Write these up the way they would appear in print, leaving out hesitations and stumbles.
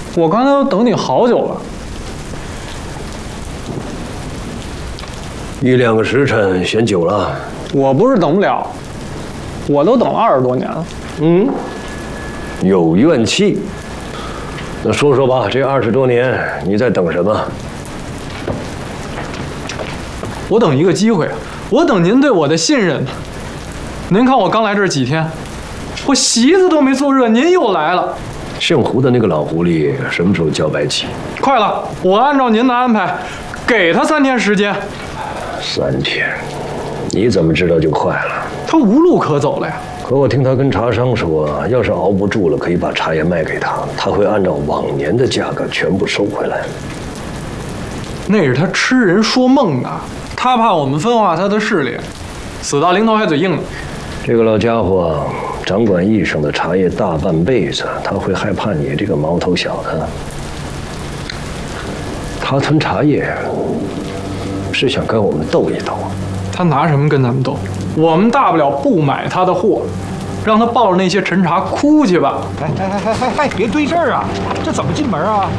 我刚才都等你好久了。 1、2个时辰嫌久了。 我不是等不了，我都等了20多年了。 有怨气。那说说吧，这20多年你在等什么？ 我等一个机会，我等您对我的信任。您看我刚来这儿几天，我席子都没坐热，您又来了。 姓胡的那个老狐狸什么时候交白起？ 快了，我按照您的安排，给他3天时间。 3天？你怎么知道就快了？ 他无路可走了呀。 可我听他跟茶商说，要是熬不住了，可以把茶叶卖给他，他会按照往年的价格全部收回来。 那是他痴人说梦呢，他怕我们分化他的势力，死到临头还嘴硬呢。 这个老家伙掌管一省的茶叶大半辈子，他会害怕你这个毛头小子？他囤茶叶是想跟我们斗一斗？ 他拿什么跟咱们斗？我们大不了不买他的货，让他抱着那些陈茶哭去吧。 哎，别对这儿啊！这怎么进门啊？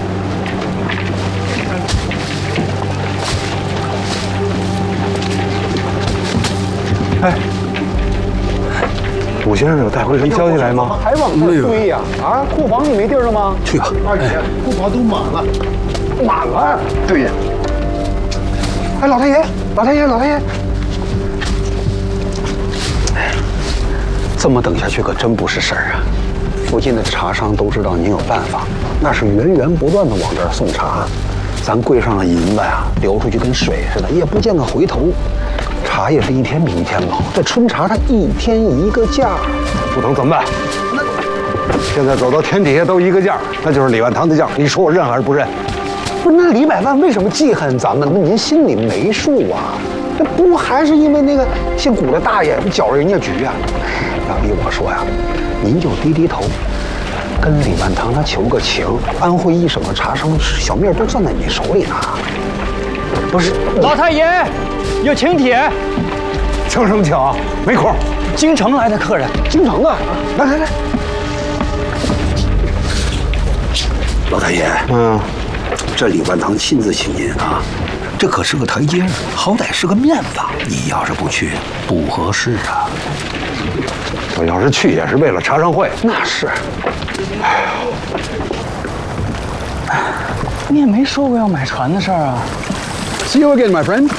哎，武先生有带回什么消息来吗？ 还往这儿堆呀？啊，库房里没地儿了吗？ 去吧。 二姐，库房都满了，满了。对呀。哎，老太爷，这么等下去可真不是事儿啊！附近的茶商都知道您有办法，那是源源不断的往这儿送茶，咱柜上的银子呀，流出去跟水似的，也不见个回头。茶叶是一天比一天老，这春茶它一天一个价， 不懂怎么办？现在走到天底下都一个价，那就是李万堂的价。你说我认还是不认？ 不是，那李百万为什么记恨咱们？那您心里没数啊？这不还是因为那个姓古的大爷搅了人家局啊？要依我说呀，您就低低头，跟李万堂他求个情。安徽一省的茶商小命都攥在你手里呢。不是， 老太爷，有请帖。 请什么请啊？没空。 京城来的客人。 京城的，来。 老太爷，这李万堂亲自请您啊，这可是个台阶，好歹是个面子。你要是不去，不合适啊。 我要是去，也是为了茶商会。 那是。 你也没说过要买船的事儿啊。 See you again, my friend。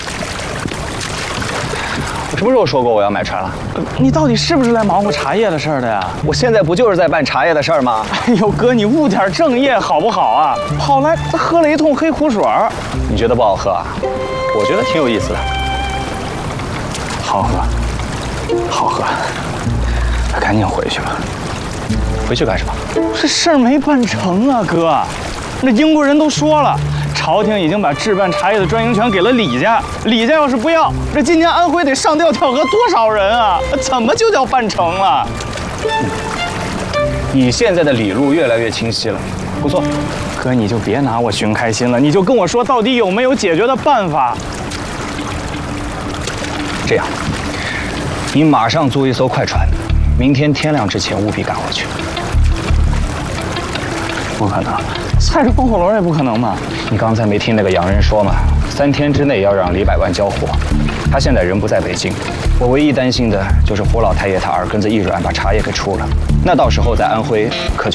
我什么时候说过我要买船了？你到底是不是来忙活茶叶的事儿的呀？ 我现在不就是在办茶叶的事儿吗？ 哎呦哥，你务点正业好不好啊？跑来喝了一通黑苦水儿， 你觉得不好喝啊？我觉得挺有意思的。 好喝，好喝，赶紧回去吧。 回去干什么？ 这事儿没办成啊，哥。那英国人都说了，朝廷已经把置办茶叶的专营权给了李家，李家要是不要，这今年安徽得上吊跳河多少人啊？怎么就叫办成了？ 你现在的理路越来越清晰了，不错。 哥，你就别拿我寻开心了，你就跟我说到底有没有解决的办法。 这样，你马上租一艘快船，明天天亮之前务必赶回去。 不可能，踩着风火轮也不可能嘛。 你刚才没听那个洋人说吗？3天之内要让李百万交货。他现在人不在北京，我唯一担心的就是胡老太爷他耳根子一软，把茶叶给出了。那到时候在安徽可就